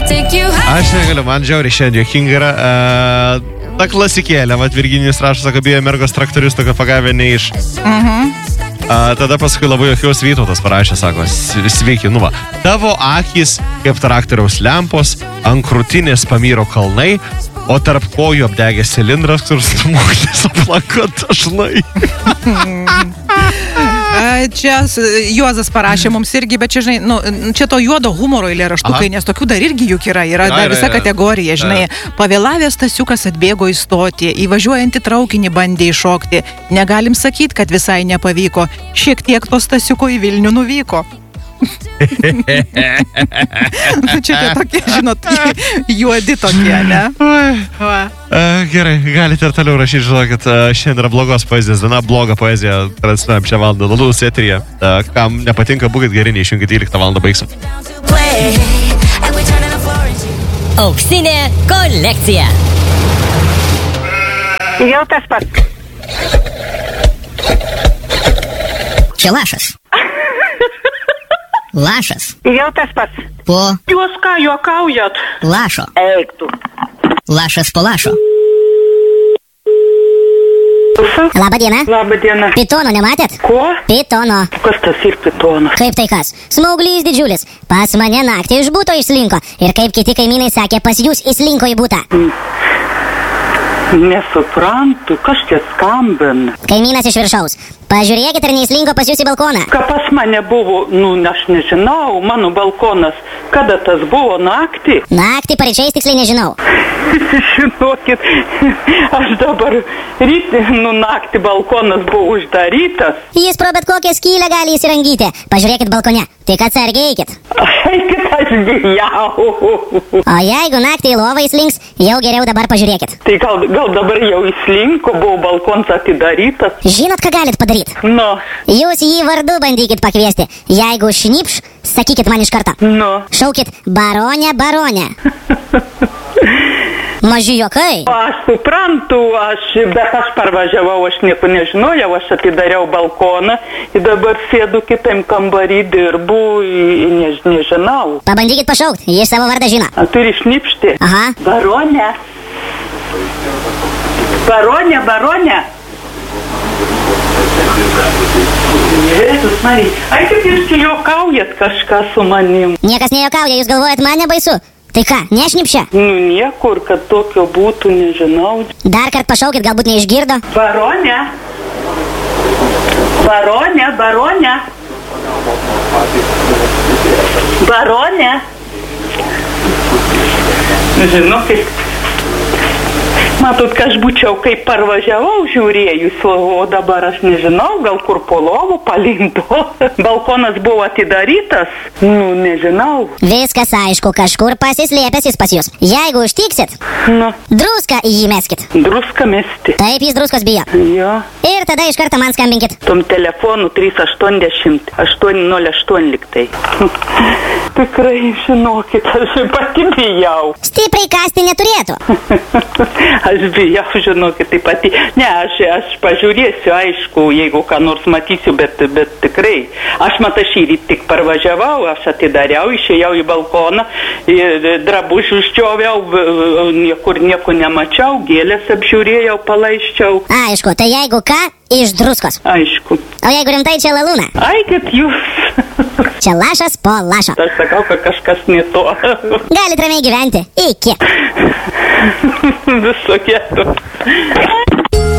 Aš negaliu, man žiauriai šiandien juokinga yra. Ta klasikėlė, vat Virginijus rašo, sako, bijo mergos traktorius, tokio pagavę ne iš. Tada paskui labai juokiaus Vytautas parašė, sako, sveiki, nu va, tavo akys kaip traktoriaus lempos, ant krūtinės pamyro kalnai, o tarp kojų apdegė cilindras, kur stumuoklis aplanko dažnai. Čia Juozas parašė mums irgi, bet čia, žinai, čia to juodo humoro eilėraštukai, nes tokių dar irgi juk yra dar visa kategorija, žinai. Pavėlavęs Stasiukas atbėgo į stotį, įvažiuojantį traukinį bandė iššokti. Negalim sakyti, kad visai nepavyko. Šiek tiek to Stasiuko į Vilnių nuvyko. Čia tie tokie, žinot, juodi tokie, ne? Gerai, galite ir toliau rašyti, žinokit, šiandien yra blogos poezijos diena, blogą poeziją transliuojam šią valandą Nulus eteryje. Kam nepatinka, būkit geri, neišjunkit 12 valandą baigsim. Auksinė kolekcija. Jau tas pats. Čia lašas. Lašas. Jau tas pats. Po Jūs ką juokaujat? lašo. Eik tu. Lašas po lašo. Labą dieną. Labą dieną. Pitono nematėt? Ko? Pitono. Kas tas ir pitonas? Kaip tai kas? Smauglys didžiulis. Pas mane naktį iš buto išslinko. Ir kaip kiti kaimynai sakė, pas jūs įslinko į butą. Nesuprantu, kas čia skambina. Kaimynas iš viršaus. Pažiūrėkit, ar neįslinko pas jūs į balkoną. Ką pas mane buvo, aš nežinau, mano balkonas. Kada tas buvo, naktį? Naktį paryčiais tiksliai nežinau. Žinokit, aš dabar naktį balkonas buvo uždarytas. Jis pro bet kokią skylę gali įsirangyti. Pažiūrėkit balkone. Tik atsargiai eikit. Eikit, aš bijau. O jeigu naktį į lovą įslinks, jau geriau dabar pažiūrėkit. Tai gal dabar jau įslinko, buvo balkonas atidarytas. Žinot, ką galit padaryti? Jūs jį vardu bandykit pakviesti. Jeigu šnipš, sakykit man iš karto. Šaukit, baronė, baronė. Maži juokai. Aš suprantu, bet aš parvažiavau, aš nieko nežinojau, aš atidariau balkoną ir dabar sėdu kitam kambarį, dirbu, nežinau. Pabandykit pašaukt, jis savo vardą žino. Turi šnipšti. Aha. Baronė. Baronė, baronė. Jėzus Marija, ai kaip jūs juokaujat kažką su manim? Niekas nejuokauja, jūs galvojat mane baisu? Tai ką, nešnipšia? Niekur, kad tokio būtų, nežinau. Dar kart pašaukit, galbūt neišgirdo. Baronė. Baronė, baronė. Baronė. Žinokit. Matot, kad aš būčiau kaip parvažiavau žiūrėjus, o dabar aš nežinau, gal kur po lovų palindo. Balkonas buvo atidarytas, nežinau. Viskas aišku, kažkur pasislėpęs jis pas jūs. Jeigu užtiksit, druską į jį meskit. Druską mesti? Taip, jis druskos bijo. Jo. Ir tada iš karto man skambinkit. Tom telefonu 380 808 liktai. Tikrai, žinokit, aš pati bijau. Stipriai kasti neturėtų. Aš bijau, žinokit, tai pati. Ne, aš pažiūrėsiu, aišku, jeigu ką nors matysiu, bet tikrai. Aš šįryt tik parvažiavau, aš atidariau, išėjau į balkoną, drabužių užčioviau, niekur nieko nemačiau, gėlės apžiūrėjau, palaiščiau. Aišku, tai jeigu ką, iš druskos. Aišku. O jeigu rimtai, čia lalūna. Ai, kad jūs. Čia lašas po lašo. Aš sakau, kad kažkas ne to. Galit ramiai gyventi. Iki. Viso kieto.